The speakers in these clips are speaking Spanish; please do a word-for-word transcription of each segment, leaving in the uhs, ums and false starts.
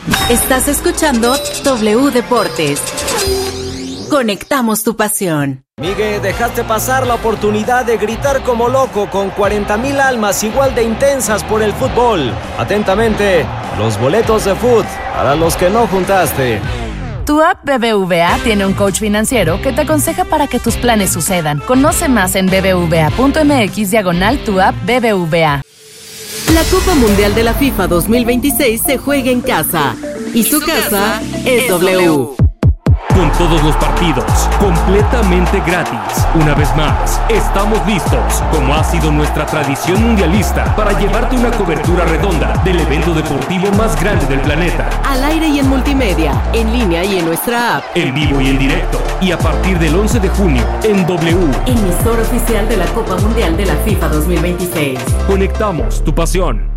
Estás escuchando W Deportes. Conectamos tu pasión. Migue, dejaste pasar la oportunidad de gritar como loco con cuarenta mil almas igual de intensas por el fútbol. Atentamente, los boletos de fut para los que no juntaste. Tu app B B V A tiene un coach financiero que te aconseja para que tus planes sucedan. Conoce más en bbva.mx diagonal tu app B B V A. La Copa Mundial de la FIFA dos mil veintiséis se juega en casa y su casa es W. Con todos los partidos completamente gratis. Una vez más, estamos listos, como ha sido nuestra tradición mundialista, para llevarte una cobertura redonda del evento deportivo más grande del planeta. Al aire y en multimedia, en línea y en nuestra app. En vivo y en directo. Y a partir del once de junio, en W. Emisor oficial de la Copa Mundial de la FIFA dos mil veintiséis. Conectamos tu pasión.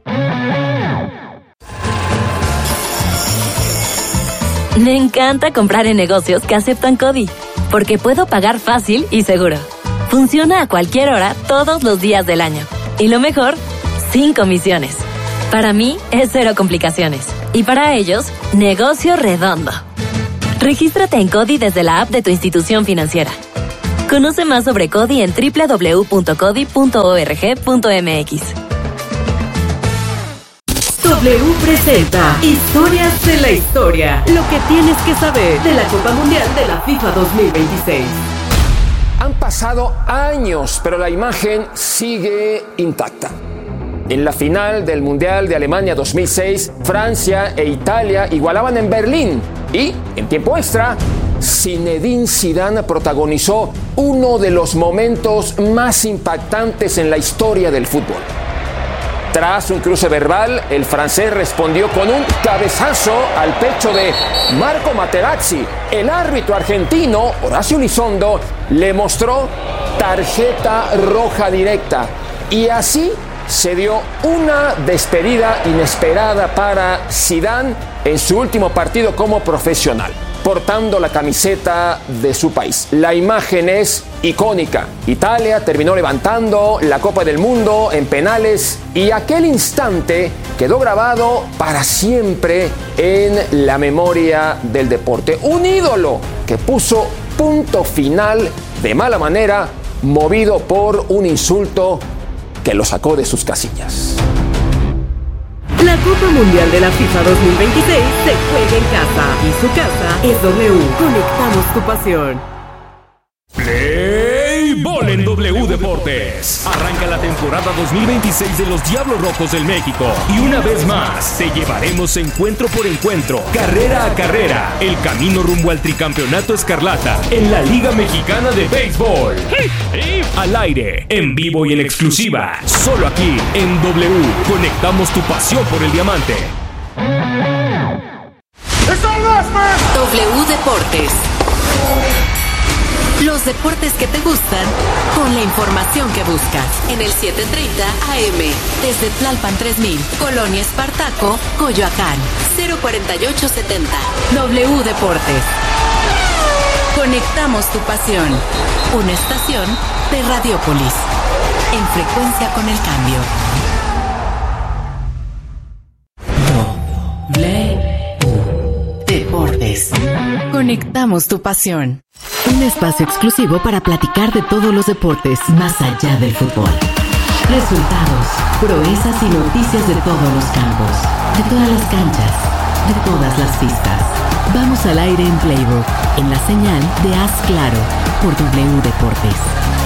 Me encanta comprar en negocios que aceptan CODI, porque puedo pagar fácil y seguro. Funciona a cualquier hora, todos los días del año. Y lo mejor, sin comisiones. Para mí, es cero complicaciones. Y para ellos, negocio redondo. Regístrate en CODI desde la app de tu institución financiera. Conoce más sobre CODI en doble u doble u doble u punto codi punto org punto m x. W presenta Historias de la Historia. Lo que tienes que saber de la Copa Mundial de la FIFA dos mil veintiséis. Han pasado años, pero la imagen sigue intacta. En la final del Mundial de Alemania dos mil seis, Francia e Italia igualaban en Berlín. Y, en tiempo extra, Zinedine Zidane protagonizó uno de los momentos más impactantes en la historia del fútbol. Tras un cruce verbal, el francés respondió con un cabezazo al pecho de Marco Materazzi. El árbitro argentino, Horacio Elizondo, le mostró tarjeta roja directa. Y así se dio una despedida inesperada para Zidane en su último partido como profesional, portando la camiseta de su país. La imagen es icónica. Italia terminó levantando la Copa del Mundo en penales y aquel instante quedó grabado para siempre en la memoria del deporte. Un ídolo que puso punto final de mala manera, movido por un insulto que lo sacó de sus casillas. La Copa Mundial de la FIFA dos mil veintiséis se juega en casa y su casa es W. Conectamos tu pasión. Play Ball en W Deportes. Arranca la temporada dos mil veintiséis de los Diablos Rojos del México. Y una vez más, te llevaremos encuentro por encuentro, carrera a carrera, el camino rumbo al tricampeonato escarlata en la Liga Mexicana de Béisbol. Al aire, en vivo y en exclusiva, solo aquí en W. Conectamos tu pasión por el diamante. W Deportes. Los deportes que te gustan, con la información que buscas. En el siete treinta A M, desde Tlalpan tres mil, Colonia Espartaco, Coyoacán, cero cuarenta y ocho setenta. W Deportes. Conectamos tu pasión. Una estación de Radiópolis. En frecuencia con el cambio. W Deportes. Conectamos tu pasión. Un espacio exclusivo para platicar de todos los deportes más allá del fútbol. Resultados, proezas y noticias de todos los campos, de todas las canchas, de todas las pistas. Vamos al aire en Playbook, en la señal de Haz Claro, por W Deportes.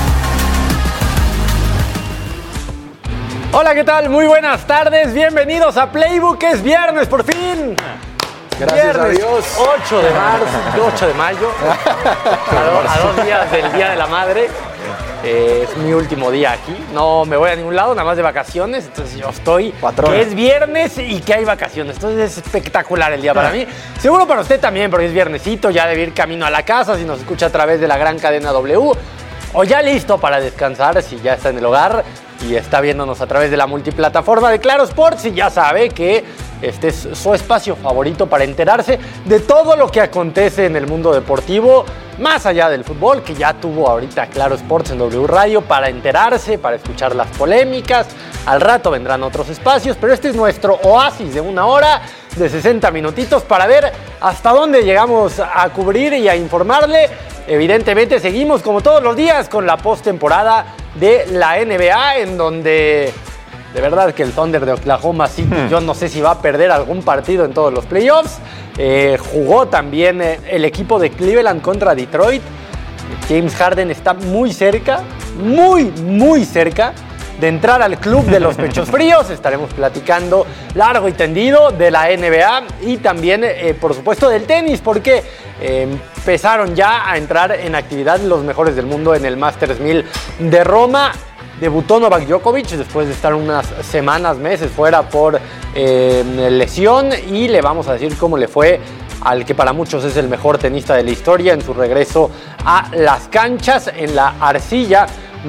Hola, ¿qué tal? Muy buenas tardes, bienvenidos a Playbook, es viernes, por fin. Gracias Viernes, a Dios. ocho de marzo, ocho de mayo, a, do, a dos días del Día de la Madre. Eh, es mi último día aquí, no me voy a ningún lado, nada más de vacaciones, entonces yo estoy, Patrona. que es viernes y que hay vacaciones, entonces es espectacular el día para mí. Seguro para usted también, porque es viernesito, ya debe ir camino a la casa, si nos escucha a través de la gran cadena W, o ya listo para descansar, si ya está en el hogar y está viéndonos a través de la multiplataforma de Claro Sports, y ya sabe que este es su espacio favorito para enterarse de todo lo que acontece en el mundo deportivo, más allá del fútbol, que ya tuvo ahorita Claro Sports en W Radio para enterarse, para escuchar las polémicas. Al rato vendrán otros espacios, pero este es nuestro oasis de una hora de sesenta minutitos para ver hasta dónde llegamos a cubrir y a informarle. Evidentemente seguimos como todos los días con la postemporada de la N B A, en donde de verdad que el Thunder de Oklahoma City, hmm. yo no sé si va a perder algún partido en todos los playoffs. Eh, jugó también el equipo de Cleveland contra Detroit. James Harden está muy cerca, muy, muy cerca de entrar al club de los pechos fríos. Estaremos platicando largo y tendido de la N B A y también, eh, por supuesto, del tenis, porque eh, empezaron ya a entrar en actividad los mejores del mundo en el Masters mil de Roma. Debutó Novak Djokovic después de estar unas semanas, meses fuera por eh, lesión, y le vamos a decir cómo le fue al que para muchos es el mejor tenista de la historia en su regreso a las canchas en la arcilla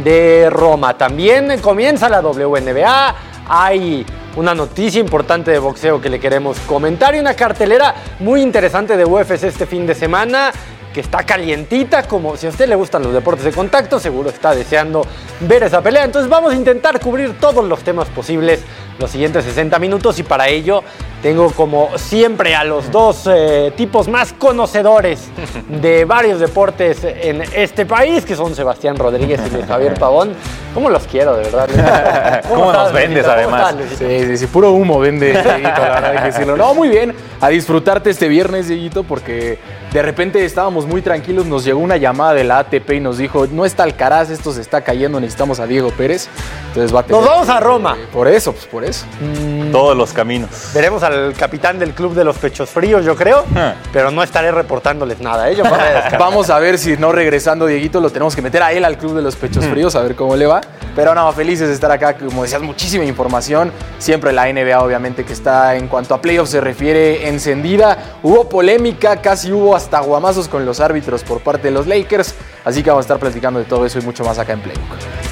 de Roma. También comienza la W N B A, hay una noticia importante de boxeo que le queremos comentar y una cartelera muy interesante de U F C este fin de semana que está calientita, como si a usted le gustan los deportes de contacto, seguro está deseando ver esa pelea. Entonces vamos a intentar cubrir todos los temas posibles los siguientes sesenta minutos, y para ello tengo como siempre a los dos eh, tipos más conocedores de varios deportes en este país, que son Sebastián Rodríguez y Luis Javier Pavón. ¿Cómo los quiero, de verdad? ¿Cómo, ¿Cómo nos vendes, ¿Cómo además? Estás, sí, sí, sí, puro humo vende, Dieguito, la verdad hay que decirlo. No, muy bien, a disfrutarte este viernes, Dieguito, porque de repente estábamos muy tranquilos, nos llegó una llamada de la A T P y nos dijo, no está Alcaraz, esto se está cayendo, necesitamos a Diego Pérez. Entonces va a tener, ¡nos vamos a Roma! Eh, por eso, pues por eso. Mm. Todos los caminos. Veremos al capitán del club de los pechos fríos, yo creo, huh. pero no estaré reportándoles nada. ¿eh? Yo Vamos a ver si no regresando, Dieguito, lo tenemos que meter a él al club de los pechos hmm. fríos, a ver cómo le va. Pero no, felices de estar acá, como decías, muchísima información. Siempre la N B A, obviamente, que está en cuanto a playoffs se refiere encendida. Hubo polémica, casi hubo hasta guamazos con los árbitros por parte de los Lakers. Así que vamos a estar platicando de todo eso y mucho más acá en Playbook.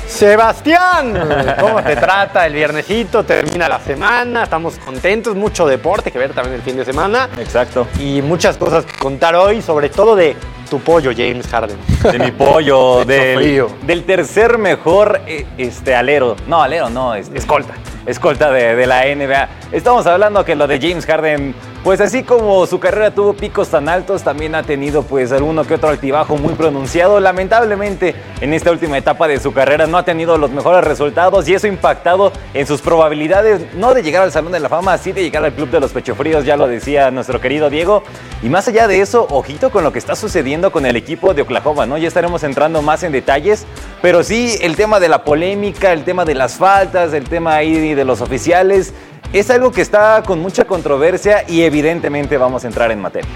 Sebastián, ¿cómo te trata el viernesito? Termina la semana, estamos contentos, mucho deporte que ver también el fin de semana. Exacto. Y muchas cosas que contar hoy, sobre todo de tu pollo, James Harden. De mi pollo, del, del tercer mejor este, alero. No, alero, no, es, escolta. Escolta de, de la N B A. Estamos hablando que lo de James Harden, pues así como su carrera tuvo picos tan altos, también ha tenido pues alguno que otro altibajo muy pronunciado. Lamentablemente, en esta última etapa de su carrera no ha tenido los mejores resultados y eso ha impactado en sus probabilidades, no de llegar al Salón de la Fama, sí de llegar al Club de los Pechofríos, ya lo decía nuestro querido Diego. Y más allá de eso, ojito con lo que está sucediendo con el equipo de Oklahoma, ¿no? Ya estaremos entrando más en detalles, pero sí el tema de la polémica, el tema de las faltas, el tema ahí de los oficiales, es algo que está con mucha controversia y evidentemente vamos a entrar en materia.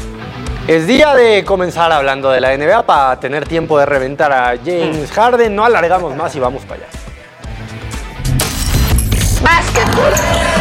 Es día de comenzar hablando de la N B A para tener tiempo de reventar a James Harden. No alargamos más y vamos para allá. Básquetbol.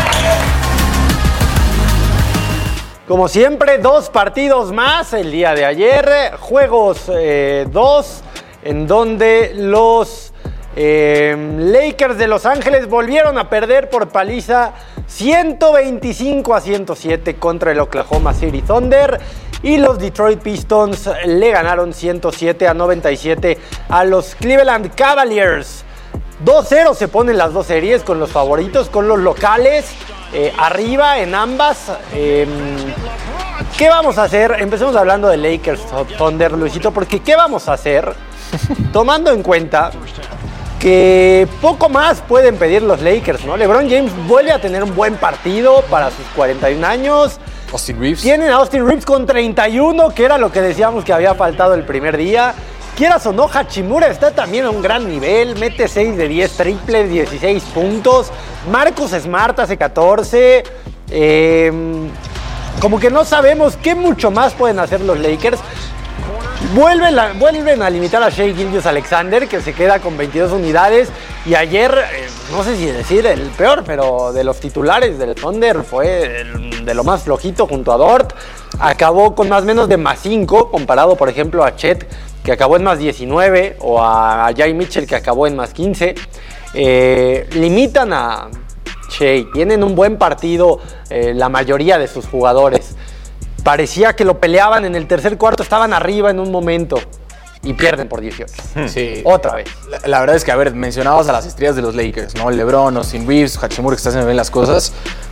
Como siempre, dos partidos más el día de ayer. Juegos eh, dos, en donde los Eh, Lakers de Los Ángeles volvieron a perder por paliza ciento veinticinco a ciento siete contra el Oklahoma City Thunder, y los Detroit Pistons le ganaron ciento siete a noventa y siete a los Cleveland Cavaliers. dos cero se ponen las dos series, con los favoritos, con los locales eh, arriba en ambas. Eh, ¿Qué vamos a hacer? Empecemos hablando de Lakers Thunder, Luisito, porque ¿qué vamos a hacer? Tomando en cuenta que poco más pueden pedir los Lakers, ¿no? LeBron James vuelve a tener un buen partido para sus cuarenta y un años. Austin Reeves. Tienen a Austin Reeves con treinta y uno, que era lo que decíamos que había faltado el primer día. Quieras o no, Hachimura está también a un gran nivel, mete seis de diez triples, dieciséis puntos. Marcus Smart hace catorce. Eh, como que no sabemos qué mucho más pueden hacer los Lakers. Vuelven, la, vuelven a limitar a Shai Gilgeous-Alexander, que se queda con veintidós unidades. Y ayer, eh, no sé si decir el peor, pero de los titulares del Thunder fue el, de lo más flojito junto a Dort. Acabó con más o menos de más cinco, comparado por ejemplo a Chet, que acabó en más diecinueve, o a, a Jay Mitchell, que acabó en más quince. Eh, limitan a Shai, tienen un buen partido eh, la mayoría de sus jugadores. Parecía que lo peleaban en el tercer cuarto, estaban arriba en un momento y pierden por dieciocho. Sí. Otra vez. La, la verdad es que, a ver, mencionabas a las estrellas de los Lakers, ¿no? LeBron, Austin Reeves, Hachimura, que está haciendo bien las cosas.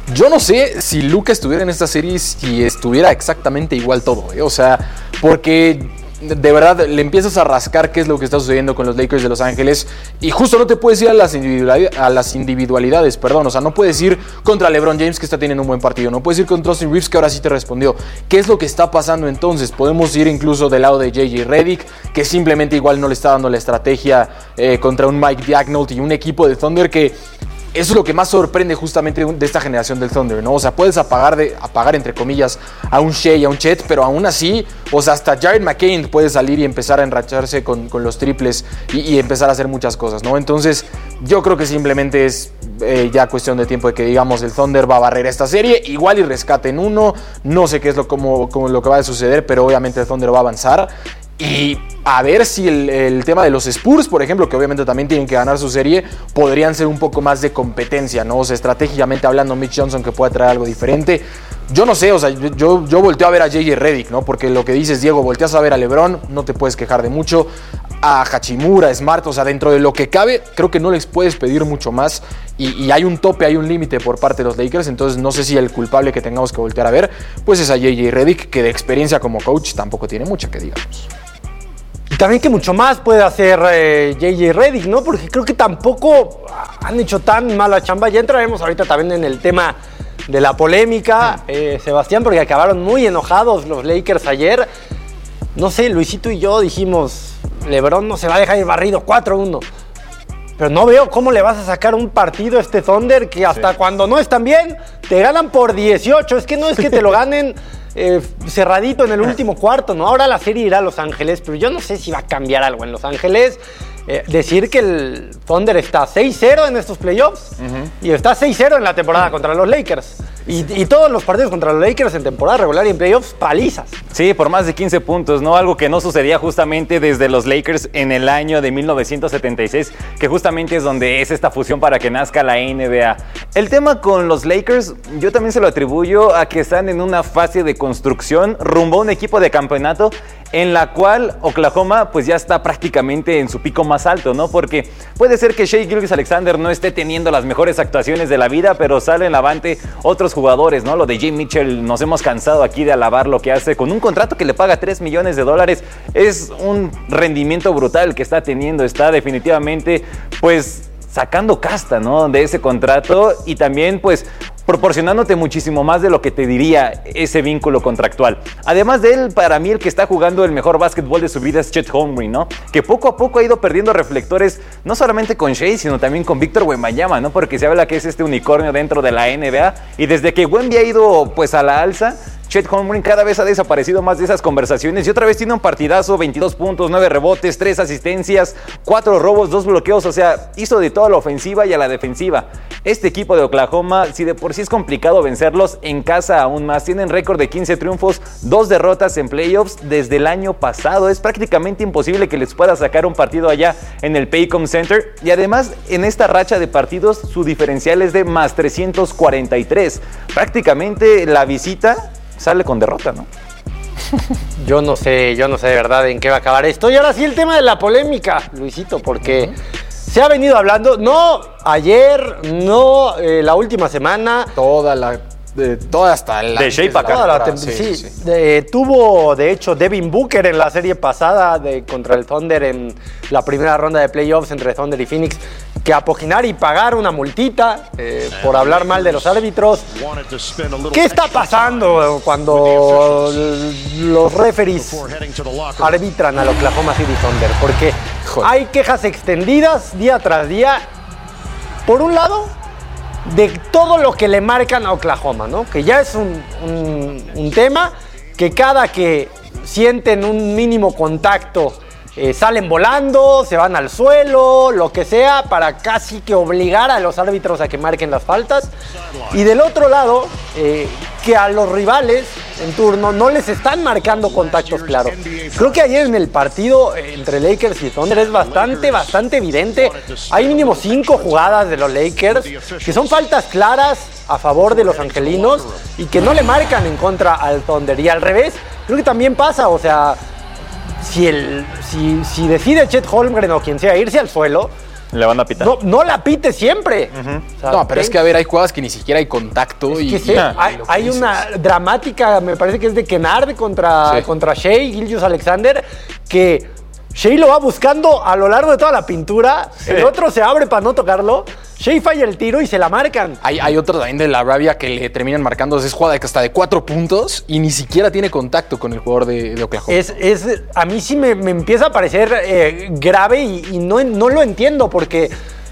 Yo no sé si Luka estuviera en esta serie, si estuviera exactamente igual todo, ¿eh? O sea, porque de verdad le empiezas a rascar qué es lo que está sucediendo con los Lakers de Los Ángeles y justo no te puedes ir a las, individualidades, a las individualidades, perdón, o sea, no puedes ir contra LeBron James, que está teniendo un buen partido, no puedes ir contra Austin Reeves, que ahora sí te respondió. ¿Qué es lo que está pasando entonces? Podemos ir incluso del lado de J J Redick, que simplemente igual no le está dando la estrategia eh, contra un Mike Daigneault y un equipo de Thunder que... Eso es lo que más sorprende justamente de esta generación del Thunder, ¿no? O sea, puedes apagar, de, apagar entre comillas, a un Shea y a un Chet, pero aún así, o sea, hasta Jared McCain puede salir y empezar a enracharse con, con los triples y, y empezar a hacer muchas cosas, ¿no? Entonces, yo creo que simplemente es eh, ya cuestión de tiempo de que, digamos, el Thunder va a barrer esta serie, igual y rescaten uno, no sé qué es lo, como, como lo que va a suceder, pero obviamente el Thunder va a avanzar. Y a ver si el, el tema de los Spurs, por ejemplo, que obviamente también tienen que ganar su serie, podrían ser un poco más de competencia, ¿no? O sea, estratégicamente hablando, Mitch Johnson que pueda traer algo diferente. Yo no sé, o sea, yo, yo volteo a ver a J J Redick, ¿no? Porque lo que dices, Diego, volteas a ver a LeBron, no te puedes quejar de mucho. A Hachimura, Smart, o sea, dentro de lo que cabe, creo que no les puedes pedir mucho más. Y, y hay un tope, hay un límite por parte de los Lakers. Entonces no sé si el culpable que tengamos que voltear a ver, pues es a J J Redick, que de experiencia como coach tampoco tiene mucha, que digamos. Y también que mucho más puede hacer eh, J J Redick, ¿no? Porque creo que tampoco han hecho tan mala chamba. Ya entraremos ahorita también en el tema de la polémica, eh, Sebastián, porque acabaron muy enojados los Lakers ayer. No sé, Luisito y yo dijimos, LeBron no se va a dejar ir barrido cuatro uno. Pero no veo cómo le vas a sacar un partido a este Thunder que hasta sí. cuando no están bien, te ganan por dieciocho. Es que no es que te lo ganen eh, cerradito en el último cuarto, ¿no? Ahora la serie irá a Los Ángeles, pero yo no sé si va a cambiar algo en Los Ángeles. Eh, decir que el Thunder está seis cero en estos playoffs uh-huh. y está seis cero en la temporada contra los Lakers. Y, y todos los partidos contra los Lakers en temporada regular y en playoffs, palizas. Sí, por más de quince puntos, ¿no? Algo que no sucedía justamente desde los Lakers en el año de mil novecientos setenta y seis, que justamente es donde es esta fusión para que nazca la N B A. El tema con los Lakers, yo también se lo atribuyo a que están en una fase de construcción rumbo a un equipo de campeonato en la cual Oklahoma pues ya está prácticamente en su pico más alto, ¿no? Porque puede ser que Shai Gilgeous-Alexander no esté teniendo las mejores actuaciones de la vida, pero salen avante otros jugadores, ¿no? Lo de Jay Mitchell, nos hemos cansado aquí de alabar lo que hace con un contrato que le paga tres millones de dólares. Es un rendimiento brutal que está teniendo, está definitivamente pues sacando casta, ¿no? De ese contrato y también pues proporcionándote muchísimo más de lo que te diría ese vínculo contractual. Además de él, para mí el que está jugando el mejor básquetbol de su vida es Chet Holmgren, ¿no? Que poco a poco ha ido perdiendo reflectores, no solamente con Shai, sino también con Víctor Wembanyama, ¿no? Porque se habla que es este unicornio dentro de la N B A y desde que Wemby ha ido pues a la alza, Chet Holmgren cada vez ha desaparecido más de esas conversaciones y otra vez tiene un partidazo, veintidós puntos, nueve rebotes, tres asistencias, cuatro robos, dos bloqueos, o sea, hizo de toda la ofensiva y a la defensiva. Este equipo de Oklahoma, si de por sí es complicado vencerlos en casa aún más, tienen récord de quince triunfos, dos derrotas en playoffs desde el año pasado, es prácticamente imposible que les pueda sacar un partido allá en el Paycom Center y además en esta racha de partidos su diferencial es de más trescientos cuarenta y tres, prácticamente la visita sale con derrota, ¿no? Yo no sé, yo no sé de verdad en qué va a acabar esto. Y ahora sí el tema de la polémica, Luisito, porque uh-huh. se ha venido hablando, no ayer, no eh, la última semana. Toda la... De, toda hasta la... De Shea para acá. Tem- sí, sí, sí. De, tuvo, de hecho, Devin Booker en la serie pasada de, contra el Thunder en la primera ronda de playoffs entre Thunder y Phoenix, que apoginar y pagar una multita eh, por hablar mal de los árbitros. ¿Qué está pasando cuando los referees arbitran al Oklahoma City Thunder? Porque hay quejas extendidas día tras día. Por un lado, de todo lo que le marcan a Oklahoma, ¿no? Que ya es un, un, un tema que cada que sienten un mínimo contacto eh, salen volando, se van al suelo, lo que sea, para casi que obligar a los árbitros a que marquen las faltas. Y del otro lado, eh, que a los rivales en turno no les están marcando contactos claros. Creo que ayer en el partido entre Lakers y Thunder es bastante, bastante evidente. Hay mínimo cinco jugadas de los Lakers que son faltas claras a favor de los angelinos y que no le marcan en contra al Thunder. Y al revés, creo que también pasa, o sea, si, el, si, si decide Chet Holmgren o quien sea irse al suelo, Le van a pitar. No, no la pite siempre. Uh-huh. O sea, no, pero es que, a ver, hay jugadas que ni siquiera hay contacto. Es y, que sí, y, hay, y hay una dramática, me parece que es de Kennard contra, sí. contra Shai Gilgeous-Alexander, que Shai lo va buscando a lo largo de toda la pintura, sí. el otro se abre para no tocarlo, Shai falla el tiro y se la marcan. Hay, hay otra también de la Arabia que le terminan marcando, es jugada hasta de cuatro puntos y ni siquiera tiene contacto con el jugador de, de Oklahoma. Es, es, a mí sí me, me empieza a parecer eh, grave y, y no, no lo entiendo porque...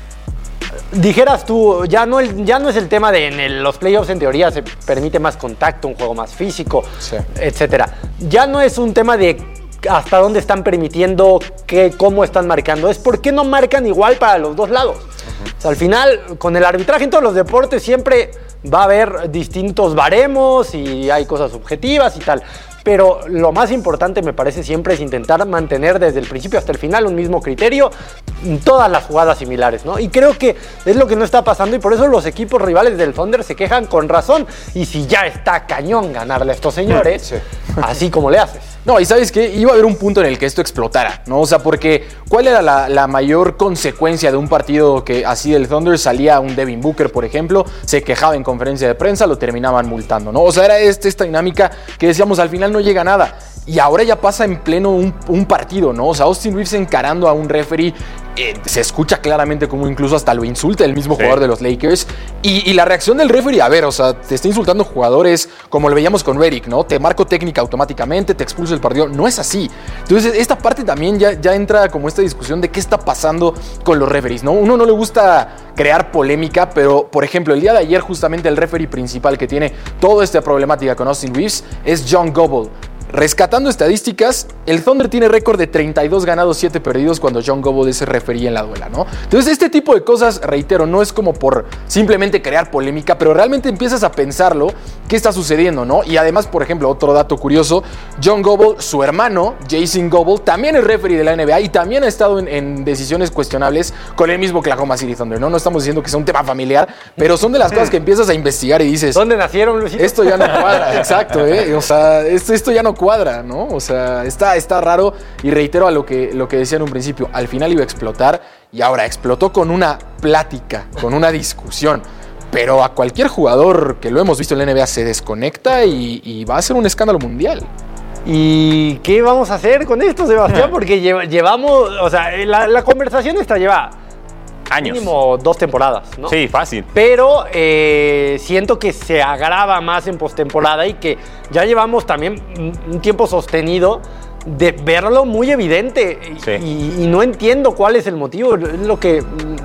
Dijeras tú, ya no, el, ya no es el tema de en el, los playoffs en teoría se permite más contacto, un juego más físico, sí. etcétera. Ya no es un tema de hasta dónde están permitiendo, que, cómo están marcando, es por qué no marcan igual para los dos lados. Uh-huh. O sea, al final, con el arbitraje en todos los deportes siempre va a haber distintos baremos y hay cosas subjetivas y tal. Pero lo más importante me parece siempre es intentar mantener desde el principio hasta el final un mismo criterio en todas las jugadas similares, ¿no? Y creo que es lo que no está pasando y por eso los equipos rivales del Thunder se quejan con razón. Y si ya está cañón ganarle a estos señores, sí. así como le haces. No, y ¿sabes qué? Iba a haber un punto en el que esto explotara, ¿no? O sea, porque ¿cuál era la, la mayor consecuencia de un partido que así del Thunder salía un Devin Booker, por ejemplo, se quejaba en conferencia de prensa, lo terminaban multando, ¿no? O sea, era este, esta dinámica que decíamos, al final no llega nada. Y ahora ya pasa en pleno un, un partido, ¿no? O sea, Austin Reeves encarando a un referee, eh, se escucha claramente como incluso hasta lo insulta el mismo sí. jugador de los Lakers. Y, y la reacción del referee, a ver, o sea, te está insultando jugadores como lo veíamos con Redick, ¿no? Te marco técnica automáticamente, te expulso el partido. No es así. Entonces, esta parte también ya, ya entra como esta discusión de qué está pasando con los referees, ¿no? Uno no le gusta crear polémica, pero, por ejemplo, el día de ayer justamente el referee principal que tiene toda esta problemática con Austin Reeves es John Goble. Rescatando estadísticas, el Thunder tiene récord de treinta y dos ganados, siete perdidos cuando John Goble es el referee en la duela, ¿no? Entonces este tipo de cosas, reitero, no es como por simplemente crear polémica, pero realmente empiezas a pensarlo, qué está sucediendo, ¿no? Y además, por ejemplo, otro dato curioso, John Goble, su hermano, Jason Goble, también es referee de la N B A y también ha estado en, en decisiones cuestionables con el mismo Oklahoma City Thunder, ¿no? No estamos diciendo que sea un tema familiar, pero son de las cosas que empiezas a investigar y dices... ¿Dónde nacieron, Luisito? Esto ya no cuadra, exacto, ¿eh? O sea, esto, esto ya no cuadra, ¿no? O sea, está, está raro y reitero a lo que, lo que decía en un principio, al final iba a explotar y ahora explotó con una plática, con una discusión, pero a cualquier jugador que lo hemos visto en la N B A se desconecta y, y va a ser un escándalo mundial. ¿Y qué vamos a hacer con esto, Sebastián? Porque llevamos, o sea, la, la conversación esta lleva... años. Mínimo dos temporadas, ¿no? Sí, fácil. Pero eh, siento que se agrava más en postemporada y que ya llevamos también un tiempo sostenido de verlo muy evidente. Sí. Y, y no entiendo cuál es el motivo. Es lo que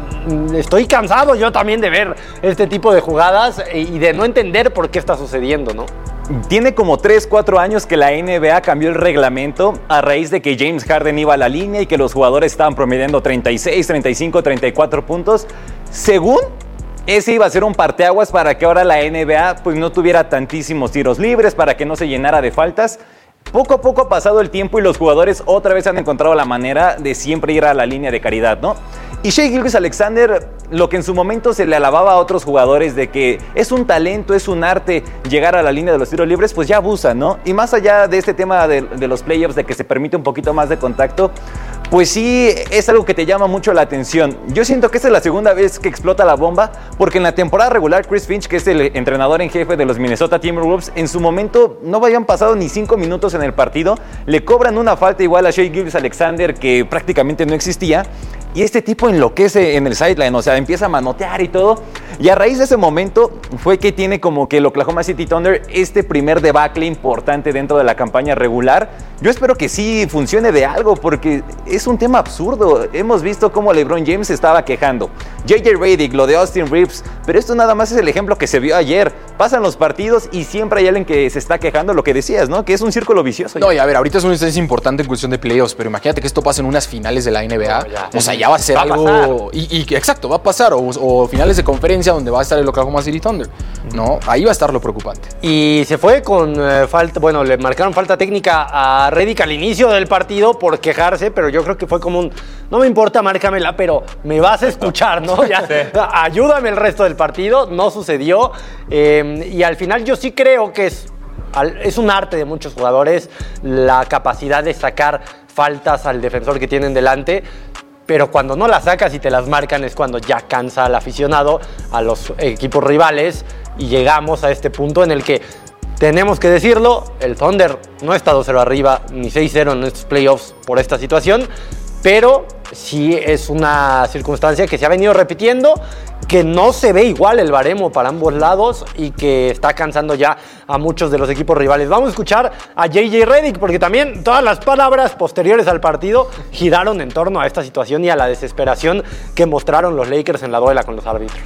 estoy cansado yo también de ver este tipo de jugadas y de no entender por qué está sucediendo, ¿no? Tiene como tres, cuatro años que la N B A cambió el reglamento a raíz de que James Harden iba a la línea y que los jugadores estaban promediando treinta y seis, treinta y cinco, treinta y cuatro puntos. Según, ese iba a ser un parteaguas para que ahora la N B A pues, no tuviera tantísimos tiros libres, para que no se llenara de faltas. Poco a poco ha pasado el tiempo y los jugadores otra vez han encontrado la manera de siempre ir a la línea de caridad, ¿no? Y Shai Gilgeous-Alexander, lo que en su momento se le alababa a otros jugadores de que es un talento, es un arte llegar a la línea de los tiros libres, pues ya abusa, ¿no? Y más allá de este tema de, de los playoffs, de que se permite un poquito más de contacto, pues sí es algo que te llama mucho la atención. Yo siento que esta es la segunda vez que explota la bomba, porque en la temporada regular Chris Finch, que es el entrenador en jefe de los Minnesota Timberwolves, en su momento no habían pasado ni cinco minutos en el partido, le cobran una falta igual a Shai Gilgeous-Alexander que prácticamente no existía, y este tipo enloquece en el sideline, o sea, empieza a manotear y todo. Y a raíz de ese momento fue que tiene como que el Oklahoma City Thunder este primer debacle importante dentro de la campaña regular. Yo espero que sí funcione de algo, porque es un tema absurdo. Hemos visto cómo LeBron James estaba quejando, J J Redick, lo de Austin Reeves, pero esto nada más es el ejemplo que se vio ayer. Pasan los partidos y siempre hay alguien que se está quejando, lo que decías, ¿no? Que es un círculo vicioso. No, y a ver, ahorita es una instancia importante en cuestión de playoffs, pero imagínate que esto pase en unas finales de la N B A. No, ya, o sea, ya va a ser va algo... A y, y exacto, va a pasar. O, o finales de conferencia donde va a estar el Oklahoma City Thunder, ¿no? Ahí va a estar lo preocupante. Y se fue con eh, falta... Bueno, le marcaron falta técnica a Redick al inicio del partido por quejarse, pero yo creo que fue como un... No me importa, márcamela, pero me vas a escuchar, ¿no? Ya, sí. Ayúdame el resto del partido. No sucedió. Eh, y al final yo sí creo que es... Es un arte de muchos jugadores la capacidad de sacar faltas al defensor que tienen delante, pero cuando no las sacas y te las marcan es cuando ya cansa al aficionado, a los equipos rivales, y llegamos a este punto en el que tenemos que decirlo, el Thunder no está dos cero arriba ni seis cero en estos playoffs por esta situación, pero sí es una circunstancia que se ha venido repitiendo, que no se ve igual el baremo para ambos lados y que está cansando ya a muchos de los equipos rivales. Vamos a escuchar a J J Redick, porque también todas las palabras posteriores al partido giraron en torno a esta situación y a la desesperación que mostraron los Lakers en la duela con los árbitros.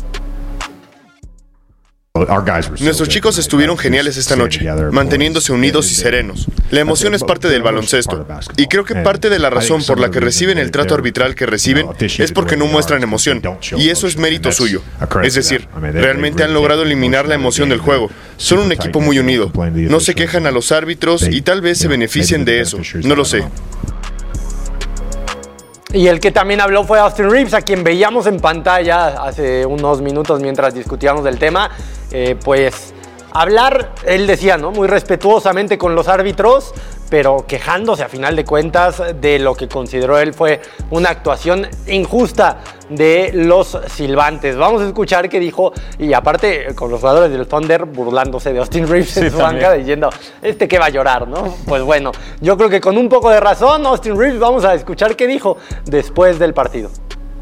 Nuestros chicos estuvieron geniales esta noche, manteniéndose unidos y serenos. La emoción es parte del baloncesto, y creo que parte de la razón por la que reciben el trato arbitral que reciben es porque no muestran emoción, y eso es mérito suyo. Es decir, realmente han logrado eliminar la emoción del juego. Son un equipo muy unido. No se quejan a los árbitros y tal vez se beneficien de eso. No lo sé. Y el que también habló fue Austin Reaves, a quien veíamos en pantalla hace unos minutos mientras discutíamos del tema. Eh, pues hablar, él decía, ¿no? Muy respetuosamente con los árbitros, pero quejándose a final de cuentas de lo que consideró él fue una actuación injusta de los silbantes. Vamos a escuchar qué dijo, y aparte con los jugadores del Thunder burlándose de Austin Reaves sí, en su también. banca, diciendo, este que va a llorar, ¿no? Pues bueno, yo creo que con un poco de razón, Austin Reaves, vamos a escuchar qué dijo después del partido.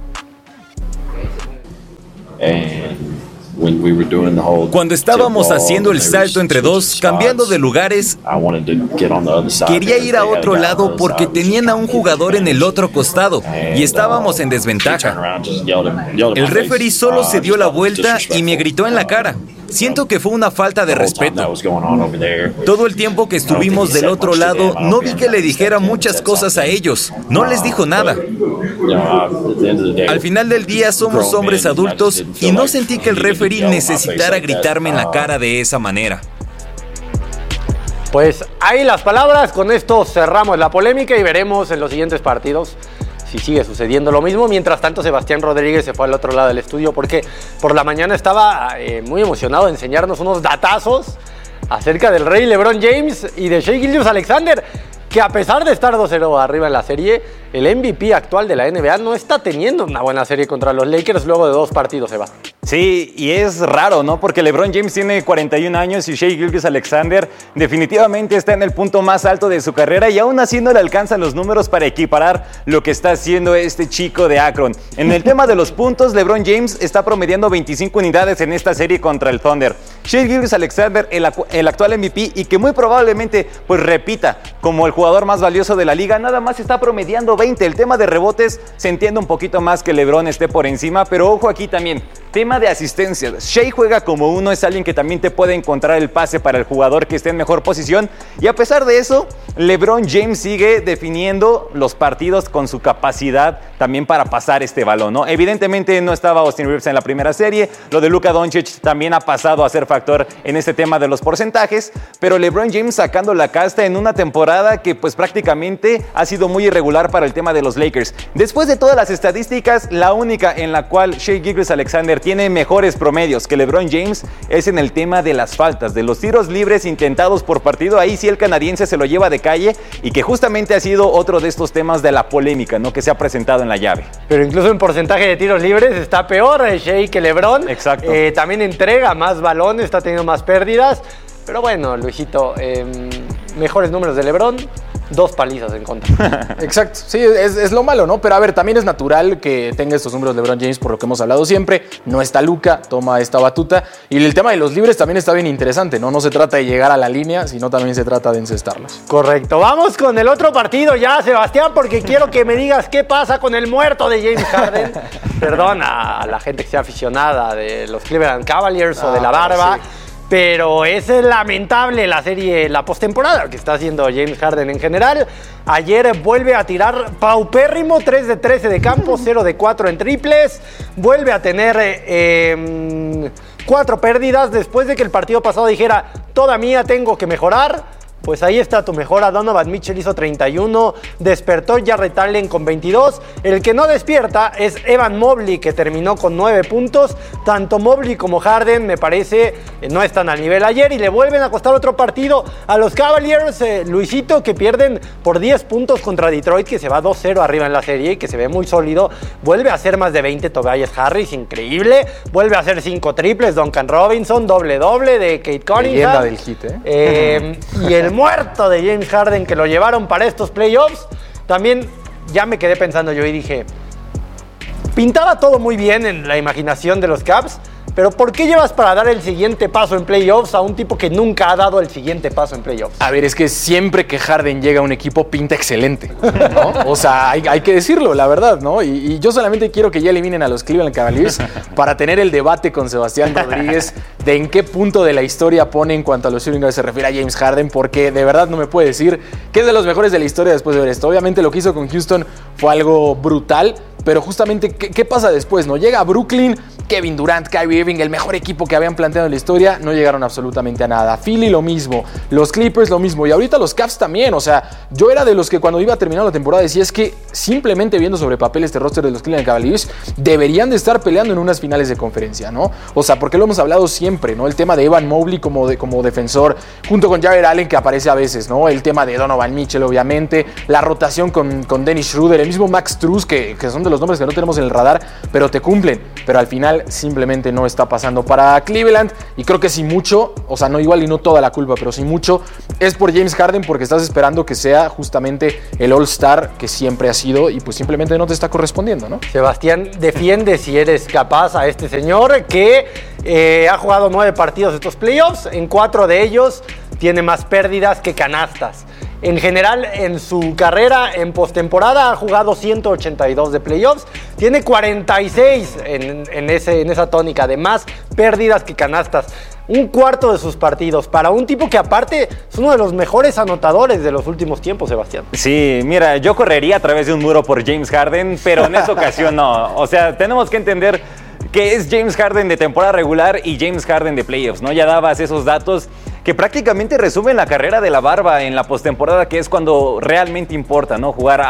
Eh. Cuando estábamos haciendo el salto entre dos, cambiando de lugares, quería ir a otro lado porque tenían a un jugador en el otro costado y estábamos en desventaja. El referee solo se dio la vuelta y me gritó en la cara. Siento que fue una falta de respeto. Todo el tiempo que estuvimos del otro lado, no vi que le dijera muchas cosas a ellos. No les dijo nada. Al final del día somos hombres adultos y no sentí que el referee necesitara gritarme en la cara de esa manera. Pues ahí las palabras, con esto cerramos la polémica y veremos en los siguientes partidos si sigue sucediendo lo mismo. Mientras tanto, Sebastián Rodríguez se fue al otro lado del estudio porque por la mañana estaba eh, muy emocionado de enseñarnos unos datazos acerca del rey LeBron James y de Shai Gilgeous-Alexander, que a pesar de estar dos cero arriba en la serie, el M V P actual de la N B A no está teniendo una buena serie contra los Lakers luego de dos partidos, se va. Sí, y es raro, ¿no? Porque LeBron James tiene cuarenta y un años y Shai Gilgeous-Alexander definitivamente está en el punto más alto de su carrera y aún así no le alcanzan los números para equiparar lo que está haciendo este chico de Akron. En el tema de los puntos, LeBron James está promediando veinticinco unidades en esta serie contra el Thunder. Shai Gilgeous-Alexander, el, el actual M V P y que muy probablemente pues repita como el jugador más valioso de la liga, nada más está promediando veinte. El tema de rebotes se entiende un poquito más que LeBron esté por encima, pero ojo aquí también, tema de asistencias. Shai juega como uno, es alguien que también te puede encontrar el pase para el jugador que esté en mejor posición, y a pesar de eso, LeBron James sigue definiendo los partidos con su capacidad también para pasar este balón, ¿no? Evidentemente no estaba Austin Reaves en la primera serie, lo de Luka Doncic también ha pasado a ser factor en este tema de los porcentajes, pero LeBron James sacando la casta en una temporada que pues prácticamente ha sido muy irregular para el tema de los Lakers. Después de todas las estadísticas, la única en la cual Shai Gilgeous-Alexander tiene mejores promedios que LeBron James es en el tema de las faltas, de los tiros libres intentados por partido. Ahí sí el canadiense se lo lleva de calle y que justamente ha sido otro de estos temas de la polémica, ¿no? Que se ha presentado en la llave. Pero incluso en porcentaje de tiros libres está peor Shai que LeBron. Exacto. Eh, también entrega más balones, está teniendo más pérdidas. Pero bueno, Luisito, eh, mejores números de LeBron, dos palizas en contra. Exacto, sí, es, es lo malo, ¿no? Pero a ver, también es natural que tenga estos números LeBron James, por lo que hemos hablado siempre. No está Luka, toma esta batuta. Y el tema de los libres también está bien interesante, ¿no? No se trata de llegar a la línea, sino también se trata de encestarlos. Correcto. Vamos con el otro partido ya, Sebastián, porque quiero que me digas qué pasa con el muerto de James Harden. Perdón a la gente que sea aficionada de los Cleveland Cavaliers ah, o de la barba. Sí. Pero es lamentable la serie, la postemporada que está haciendo James Harden en general. Ayer vuelve a tirar paupérrimo, tres de trece de campo, cero de cuatro en triples. Vuelve a tener eh, cuatro pérdidas después de que el partido pasado dijera, toda mía tengo que mejorar. Pues ahí está tu mejora. Donovan Mitchell hizo treinta y uno, despertó Jarrett Allen con veintidós. El que no despierta es Evan Mobley, que terminó con nueve puntos. Tanto Mobley como Harden, me parece, eh, no están al nivel ayer y le vuelven a costar otro partido a los Cavaliers, eh, Luisito, que pierden por diez puntos contra Detroit, que se va dos cero arriba en la serie y que se ve muy sólido. Vuelve a hacer más de veinte Tobias Harris, increíble. Vuelve a hacer cinco triples Duncan Robinson, doble doble de Kate Cunningham. Leyenda del hit, ¿eh? eh y el muerto de James Harden, que lo llevaron para estos playoffs. También ya me quedé pensando yo y dije, pintaba todo muy bien en la imaginación de los Cavs, pero ¿por qué llevas para dar el siguiente paso en playoffs a un tipo que nunca ha dado el siguiente paso en playoffs? A ver, es que siempre que Harden llega a un equipo pinta excelente, ¿no? O sea, hay, hay que decirlo, la verdad, ¿no? Y, y yo solamente quiero que ya eliminen a los Cleveland Cavaliers para tener el debate con Sebastián Rodríguez de en qué punto de la historia pone en cuanto a los shooting guards se refiere a James Harden, porque de verdad no me puede decir que es de los mejores de la historia después de ver esto. Obviamente lo que hizo con Houston fue algo brutal, pero justamente, ¿qué, qué pasa después, no? Llega a Brooklyn, Kevin Durant, Kyrie Irving, el mejor equipo que habían planteado en la historia, no llegaron absolutamente a nada. Philly lo mismo, los Clippers lo mismo, y ahorita los Cavs también. O sea, yo era de los que cuando iba a terminar la temporada decía, es que simplemente viendo sobre papel este roster de los Cleveland Cavaliers, deberían de estar peleando en unas finales de conferencia, ¿no? O sea, porque lo hemos hablado siempre, ¿no? El tema de Evan Mobley como, de, como defensor, junto con Jarrett Allen, que aparece a veces, ¿no? El tema de Donovan Mitchell, obviamente, la rotación con, con Dennis Schroeder, el mismo Max Strus, que, que son de los nombres que no tenemos en el radar, pero te cumplen. Pero al final simplemente no está pasando para Cleveland, y creo que si mucho, o sea, no igual y no toda la culpa, pero si mucho es por James Harden, porque estás esperando que sea justamente el All-Star que siempre ha sido y pues simplemente no te está correspondiendo, ¿no? Sebastián, defiende si eres capaz a este señor que eh, ha jugado nueve partidos de estos playoffs, en cuatro de ellos tiene más pérdidas que canastas. En general, en su carrera en postemporada ha jugado ciento ochenta y dos de playoffs, tiene cuarenta y seis en, en, ese, en esa tónica de más pérdidas que canastas. Un cuarto de sus partidos para un tipo que aparte es uno de los mejores anotadores de los últimos tiempos, Sebastián. Sí, mira, yo correría a través de un muro por James Harden, pero en esta ocasión no. O sea, tenemos que entender que es James Harden de temporada regular y James Harden de playoffs, ¿no? Ya dabas esos datos que prácticamente resumen la carrera de la barba en la postemporada, que es cuando realmente importa, ¿no? Jugar